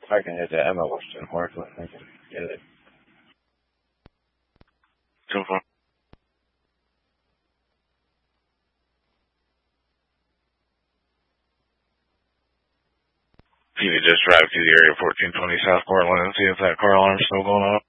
I can hit the Emma Western Marklet. I can get it. So far. You need to just drive to the area 1420 South Portland and see if that car alarm's still going off.